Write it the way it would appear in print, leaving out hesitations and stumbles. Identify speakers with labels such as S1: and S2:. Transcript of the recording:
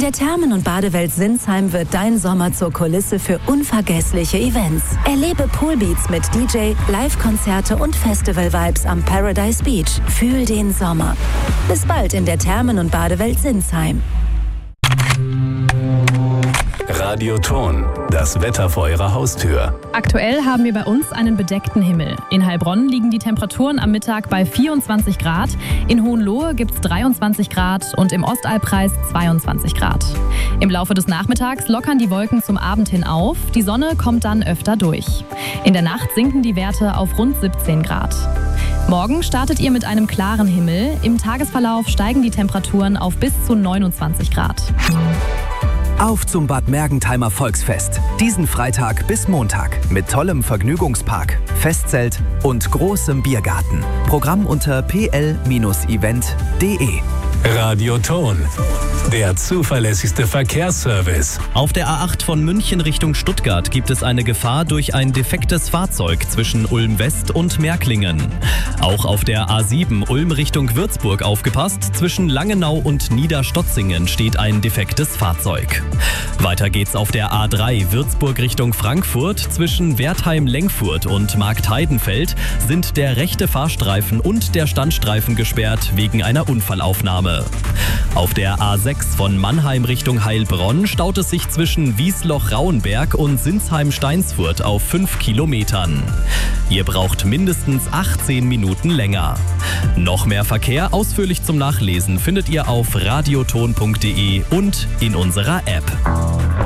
S1: der Thermen- und Badewelt Sinsheim wird dein Sommer zur Kulisse für unvergessliche Events. Erlebe Poolbeats mit DJ, Live-Konzerte und Festival-Vibes am Paradise Beach. Fühl den Sommer. Bis bald in der Thermen- und Badewelt Sinsheim.
S2: Radioton, das Wetter vor Ihrer Haustür.
S3: Aktuell haben wir bei uns einen bedeckten Himmel. In Heilbronn liegen die Temperaturen am Mittag bei 24 Grad. In Hohenlohe gibt es 23 Grad und im Ostalbkreis 22 Grad. Im Laufe des Nachmittags lockern die Wolken zum Abend hin auf. Die Sonne kommt dann öfter durch. In der Nacht sinken die Werte auf rund 17 Grad. Morgen startet ihr mit einem klaren Himmel. Im Tagesverlauf steigen die Temperaturen auf bis zu 29 Grad.
S4: Auf zum Bad Mergentheimer Volksfest. Diesen Freitag bis Montag mit tollem Vergnügungspark, Festzelt und großem Biergarten. Programm unter pl-event.de.
S2: Radioton, der zuverlässigste Verkehrsservice.
S5: Auf der A8 von München Richtung Stuttgart gibt es eine Gefahr durch ein defektes Fahrzeug zwischen Ulm West und Märklingen. Auch auf der A7 Ulm Richtung Würzburg aufgepasst, zwischen Langenau und Niederstotzingen steht ein defektes Fahrzeug. Weiter geht's auf der A3 Würzburg Richtung Frankfurt, zwischen Wertheim-Lengfurt und Marktheidenfeld sind der rechte Fahrstreifen und der Standstreifen gesperrt wegen einer Unfallaufnahme. Auf der A6 von Mannheim Richtung Heilbronn staut es sich zwischen Wiesloch-Rauenberg und Sinsheim-Steinsfurt auf 5 Kilometern. Ihr braucht mindestens 18 Minuten länger. Noch mehr Verkehr ausführlich zum Nachlesen findet ihr auf radioton.de und in unserer App.